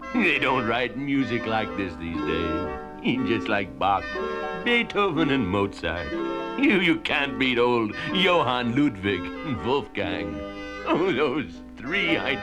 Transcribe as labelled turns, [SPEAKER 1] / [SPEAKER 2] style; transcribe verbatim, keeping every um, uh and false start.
[SPEAKER 1] They don't write music like this these days. Just like Bach, Beethoven, and Mozart. You, you can't beat old Johann Ludwig and Wolfgang. Oh, those three I